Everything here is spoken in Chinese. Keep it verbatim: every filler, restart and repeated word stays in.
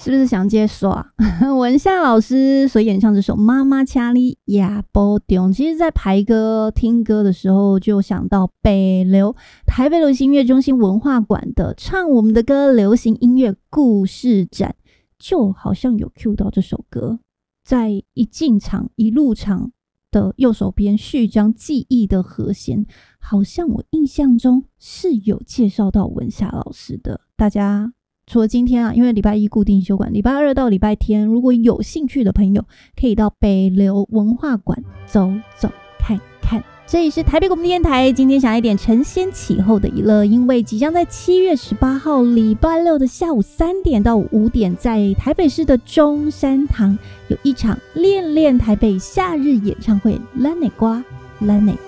是不是想接耍？文夏老师所演唱这首《妈妈掐里亚波丢》，其实在排歌听歌的时候就想到北流台北流行音乐中心文化馆的唱我们的歌流行音乐故事展，就好像有 cue 到这首歌，在一进场一入场的右手边序章记忆的和弦，好像我印象中是有介绍到文夏老师的。大家除了今天啊，因为礼拜一固定休馆，礼拜二到礼拜天，如果有兴趣的朋友，可以到北流文化馆走走看看。这里是台北广播电台，今天想来一点承先启后的娱乐，因为即将在七月十八号礼拜六的下午三点到五点，在台北市的中山堂有一场恋恋台北夏日演唱会，咱的歌，咱的